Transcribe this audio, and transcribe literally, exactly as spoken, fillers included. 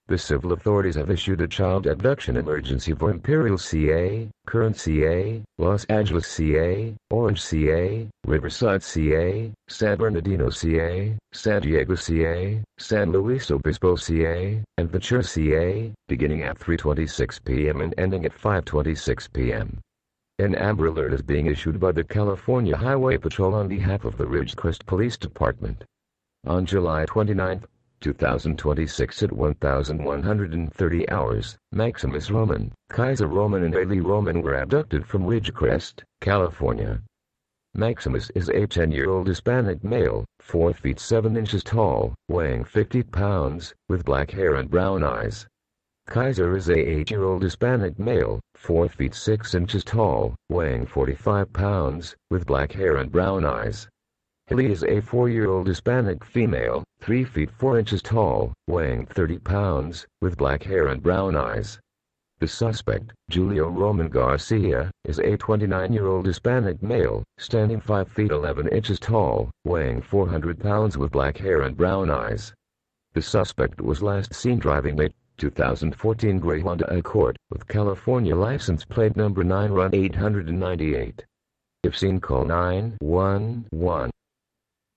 The civil authorities have issued a child abduction emergency for Imperial C A, Current C A, Los Angeles C A, Orange C A, Riverside C A, San Bernardino C A, San Diego C A, San Luis Obispo C A, and Ventura C A, beginning at three twenty-six p m and ending at five twenty-six p m An Amber Alert is being issued by the California Highway Patrol on behalf of the Ridgecrest Police Department. On July twenty-ninth, two thousand twenty-six at one thousand one hundred thirty hours, Maximus Roman, Kaiser Roman and Haley Roman were abducted from Ridgecrest, California. Maximus is a ten-year-old Hispanic male, four feet seven inches tall, weighing fifty pounds, with black hair and brown eyes. Kaiser is a eight-year-old Hispanic male, four feet six inches tall, weighing forty-five pounds, with black hair and brown eyes. Haley is a four-year-old Hispanic female, three feet four inches tall, weighing thirty pounds, with black hair and brown eyes. The suspect, Julio Roman Garcia, is a twenty-nine-year-old Hispanic male, standing five feet eleven inches tall, weighing four hundred pounds with black hair and brown eyes. The suspect was last seen driving a two thousand fourteen gray Honda Accord with California license plate number nine R U N eight nine eight. If seen, call nine one one.